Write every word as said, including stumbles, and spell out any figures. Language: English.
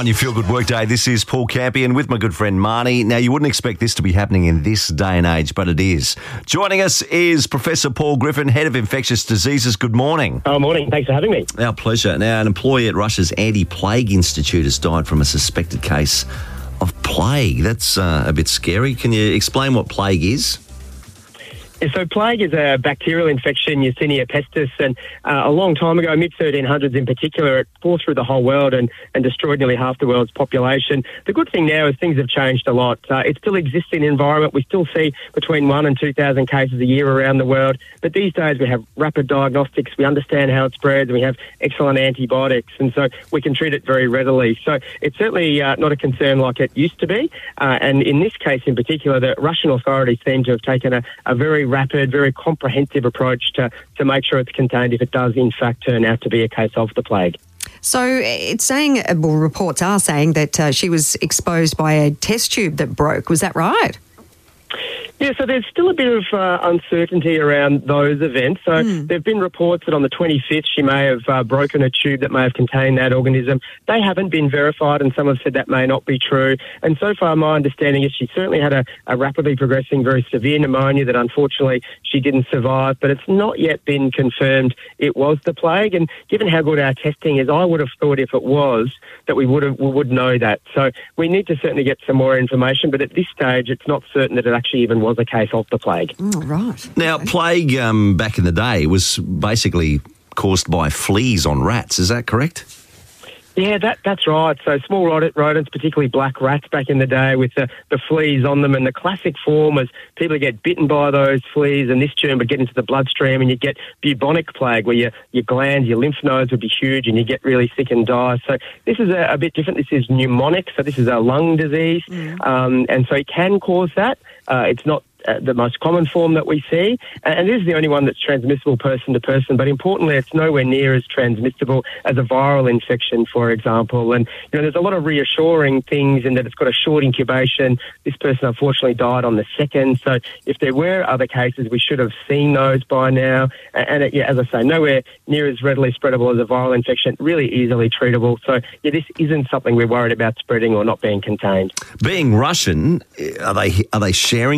On your Feel Good Workday, this is Paul Campion with my good friend Marnie. Now, you wouldn't expect this to be happening in this day and age, but it is. Joining us is Professor Paul Griffin, Head of Infectious Diseases. Good morning. Oh, morning. Thanks for having me. Our pleasure. Now, an employee at Russia's Anti-Plague Institute has died from a suspected case of plague. That's uh, a bit scary. Can you explain what plague is? Yeah, so plague is a bacterial infection, Yersinia pestis, and uh, a long time ago, mid thirteen hundreds in particular, it tore through the whole world and, and destroyed nearly half the world's population. The good thing now is things have changed a lot. Uh, it still exists in the environment. We still see between one and two thousand cases a year around the world, but these days we have rapid diagnostics, we understand how it spreads, and we have excellent antibiotics, and so we can treat it very readily. So it's certainly uh, not a concern like it used to be, uh, and in this case in particular, the Russian authorities seem to have taken a, a very rapid, very comprehensive approach to, to make sure it's contained if it does in fact turn out to be a case of the plague. So it's saying, well, reports are saying that uh, she was exposed by a test tube that broke. Was that right? Yeah, so there's still a bit of uh, uncertainty around those events. So mm. there have been reports that on the twenty-fifth she may have uh, broken a tube that may have contained that organism. They haven't been verified, and some have said that may not be true. And so far my understanding is she certainly had a, a rapidly progressing, very severe pneumonia that unfortunately she didn't survive, but it's not yet been confirmed it was the plague. And given how good our testing is, I would have thought if it was, that we would have, we would know that. So we need to certainly get some more information, but at this stage it's not certain that it actually even was a case of the plague. Oh, right. Now, okay. plague um, back in the day was basically caused by fleas on rats. Is that correct? Yeah, that that's right. So small rodents, particularly black rats back in the day with the, the fleas on them, and the classic form was people get bitten by those fleas and this germ would get into the bloodstream and you get bubonic plague where your, your glands, your lymph nodes would be huge and you get really sick and die. So this is a, a bit different. This is pneumonic, so this is a lung disease, mm. um, and so it can cause that. Uh, it's not Uh, the most common form that we see, and this is the only one that's transmissible person to person, but importantly it's nowhere near as transmissible as a viral infection, for example. And you know, there's a lot of reassuring things in that it's got a short incubation. This person unfortunately died on the second, so if there were other cases we should have seen those by now, and it, yeah, as I say, nowhere near as readily spreadable as a viral infection, really easily treatable. So yeah, this isn't something we're worried about spreading or not being contained. Being Russian, are they are they sharing